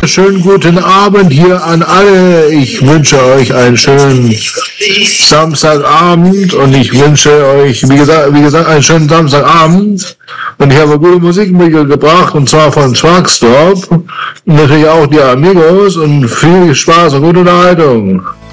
Schönen guten Abend hier an alle. Ich wünsche euch einen schönen Samstagabend und ich wünsche euch, wie gesagt, einen schönen Samstagabend. Und ich habe gute Musik mitgebracht und zwar von Truckstop und natürlich auch die Amigos und viel Spaß und gute Unterhaltung.